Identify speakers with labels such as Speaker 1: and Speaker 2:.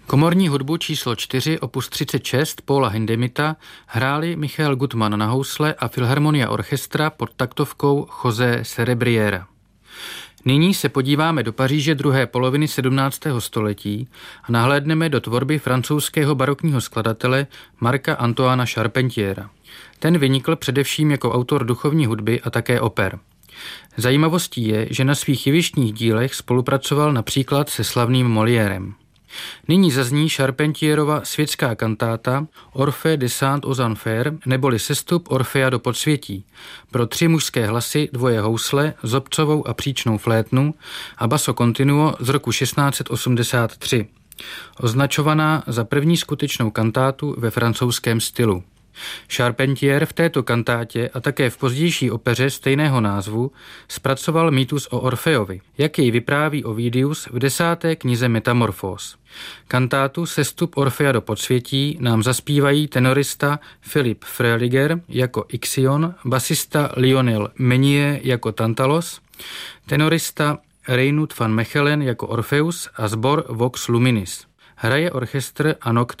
Speaker 1: Komorní hudbu číslo 4 opus 36 Paula Hindemitha hráli Michael Gutmann na housle a Filharmonia Orchestra pod taktovkou José Cerebriera. Nyní se podíváme do Paříže druhé poloviny 17. století a nahlédneme do tvorby francouzského barokního skladatele Marca Antoana Charpentiera. Ten vynikl především jako autor duchovní hudby a také oper. Zajímavostí je, že na svých jevištních dílech spolupracoval například se slavným Moliérem. Nyní zazní Charpentierova světská kantáta Orphée descend aux enfers, neboli Sestup Orfea do podsvětí, pro 3 mužské hlasy, 2 housle, zobcovou a příčnou flétnu a basso continuo z roku 1683, označovaná za první skutečnou kantátu ve francouzském stylu. Charpentier v této kantátě a také v pozdější opeře stejného názvu zpracoval mýtus o Orfeovi, jak jej vypráví Ovidius v 10. knize Metamorfóz. Kantátu Sestup Orfea do podsvětí nám zaspívají tenorista Philipp Freiliger jako Ixion, basista Lionel Meunier jako Tantalos, tenorista Reinoud van Mechelen jako Orpheus a sbor Vox Luminis. Hraje orchestr Anoct